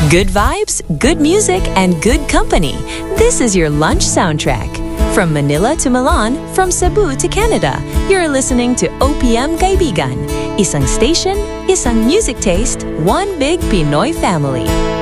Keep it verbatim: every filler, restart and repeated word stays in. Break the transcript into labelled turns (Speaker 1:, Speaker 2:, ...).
Speaker 1: Good vibes, good music, and good company. This is your lunch soundtrack. From Manila to Milan, from Cebu to Canada, you're listening to O P M Kaibigan. Isang station, isang music taste, one big Pinoy family.